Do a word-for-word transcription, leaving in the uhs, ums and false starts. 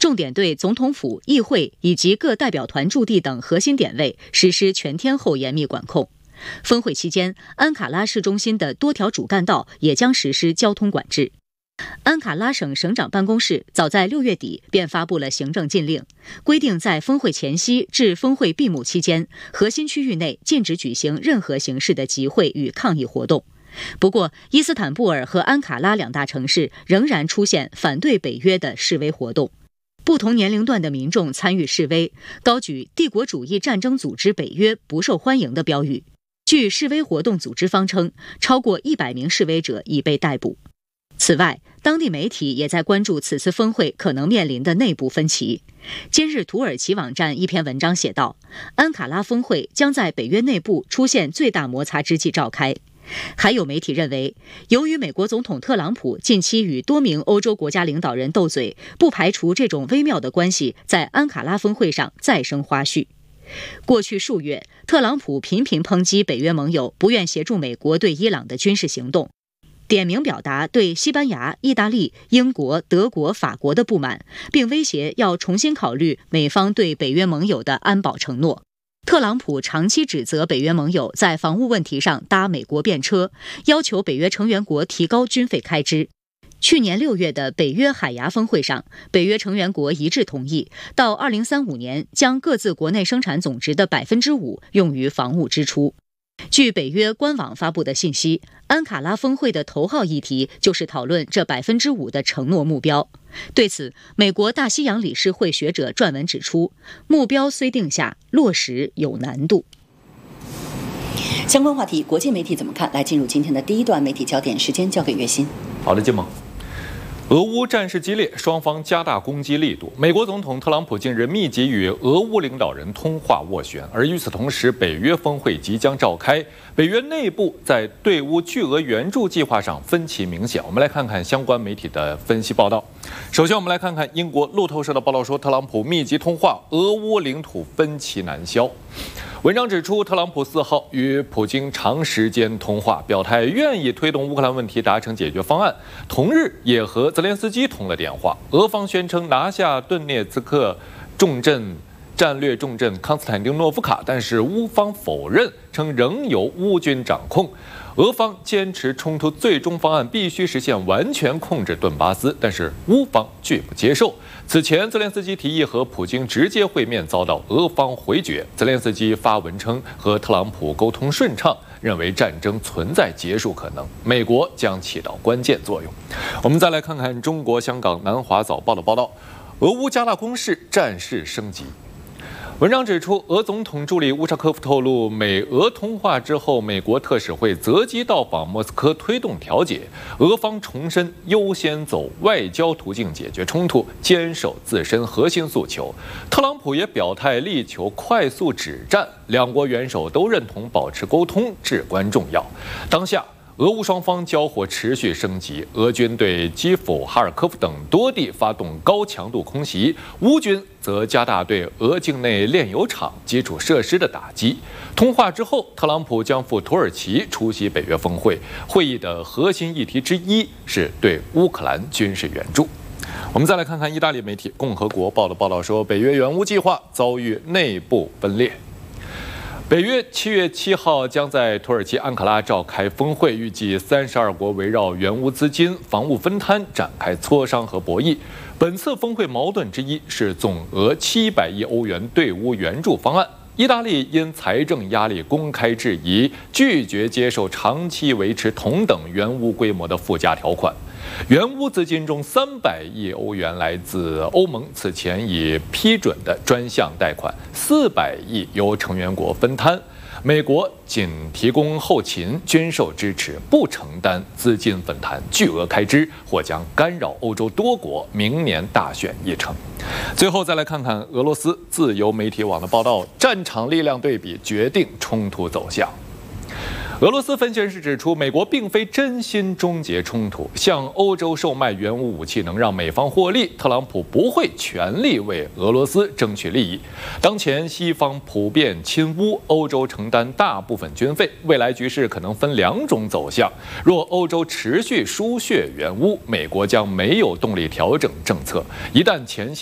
重点对总统府、议会以及各代表团驻地等核心点位实施全天候严密管控。峰会期间，安卡拉市中心的多条主干道也将实施交通管制。安卡拉省省长办公室早在六月底便发布了行政禁令，规定在峰会前夕至峰会闭幕期间，核心区域内禁止举行任何形式的集会与抗议活动。不过，伊斯坦布尔和安卡拉两大城市仍然出现反对北约的示威活动。不同年龄段的民众参与示威，高举“帝国主义战争组织北约不受欢迎”的标语。据示威活动组织方称，超过一百名示威者已被逮捕。此外，当地媒体也在关注此次峰会可能面临的内部分歧。今日土耳其网站一篇文章写道，安卡拉峰会将在北约内部出现最大摩擦之际召开。还有媒体认为，由于美国总统特朗普近期与多名欧洲国家领导人斗嘴，不排除这种微妙的关系在安卡拉峰会上再生花絮。过去数月，特朗普频频抨击北约盟友不愿协助美国对伊朗的军事行动，点名表达对西班牙、意大利、英国、德国、法国的不满，并威胁要重新考虑美方对北约盟友的安保承诺。特朗普长期指责北约盟友在防务问题上搭美国便车，要求北约成员国提高军费开支。去年六月的北约海牙峰会上，北约成员国一致同意，到二零三五年将各自国内生产总值的百分之五用于防务支出。据北约官网发布的信息，安卡拉峰会的头号议题就是讨论这百分之五的承诺目标。对此，美国大西洋理事会学者撰文指出，目标虽定下，落实有难度。 相关话题，国际媒体怎么看？来进入今天的第一段媒体焦点，时间交给岳鑫。 好的，金萌。俄乌战事激烈，双方加大攻击力度。美国总统特朗普近日密集与俄乌领导人通话斡旋，而与此同时，北约峰会即将召开。北约内部在对乌巨额援助计划上分歧明显。我们来看看相关媒体的分析报道。首先，我们来看看英国路透社的报道说，特朗普密集通话，俄乌领土分歧难消。文章指出，特朗普四号与普京长时间通话，表态愿意推动乌克兰问题达成解决方案。同日，也和泽连斯基通了电话。俄方宣称拿下顿涅茨克重镇战略重镇康斯坦丁诺夫卡，但是乌方否认，称仍由乌军掌控。俄方坚持冲突最终方案必须实现完全控制顿巴斯，但是乌方拒不接受。此前，泽连斯基提议和普京直接会面，遭到俄方回绝。泽连斯基发文称和特朗普沟通顺畅，认为战争存在结束可能，美国将起到关键作用。我们再来看看中国香港南华早报的报道，俄乌加大攻势，战事升级。文章指出，俄总统助理乌沙科夫透露，美俄通话之后，美国特使会择机到访莫斯科，推动调解。俄方重申优先走外交途径解决冲突，坚守自身核心诉求。特朗普也表态力求快速止战，两国元首都认同保持沟通至关重要。当下，俄乌双方交火持续升级，俄军对基辅、哈尔科夫等多地发动高强度空袭，乌军则加大对俄境内炼油厂、基础设施的打击。通话之后，特朗普将赴土耳其出席北约峰会，会议的核心议题之一是对乌克兰军事援助。我们再来看看意大利媒体《共和国报》的报道说，北约援乌计划遭遇内部分裂。北约七月七号将在土耳其安卡拉召开峰会，预计三十二国围绕援乌资金、防务分摊展开磋商和博弈。本次峰会矛盾之一是总额七百亿欧元对乌援助方案。意大利因财政压力公开质疑，拒绝接受长期维持同等援乌规模的附加条款。援乌资金中三百亿欧元来自欧盟此前已批准的专项贷款，四百亿由成员国分摊。美国仅提供后勤、军售支持，不承担资金分摊，巨额开支或将干扰欧洲多国明年大选议程。最后再来看看俄罗斯自由媒体网的报道，战场力量对比决定冲突走向。俄罗斯分析人士指出，美国并非真心终结冲突，向欧洲售卖援乌武器能让美方获利，特朗普不会全力为俄罗斯争取利益。当前西方普遍亲乌，欧洲承担大部分军费，未来局势可能分两种走向。若欧洲持续输血援乌，美国将没有动力调整政策，一旦前